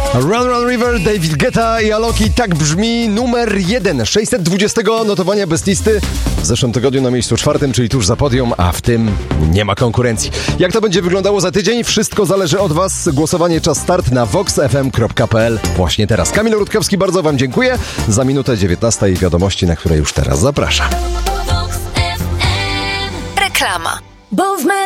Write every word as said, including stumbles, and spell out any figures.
Run Run River, David Guetta i Alok. Tak brzmi numer jeden sześćset dwadzieścia notowania bez listy. W zeszłym tygodniu na miejscu czwartym, czyli tuż za podium, a w tym nie ma konkurencji. Jak to będzie wyglądało za tydzień? Wszystko zależy od Was. Głosowanie czas start na vox f m kropka p l właśnie teraz. Kamil Rutkowski, bardzo Wam dziękuję. Za minutę dziewiętnasta i wiadomości, na które już teraz zapraszam. Reklama. Bo w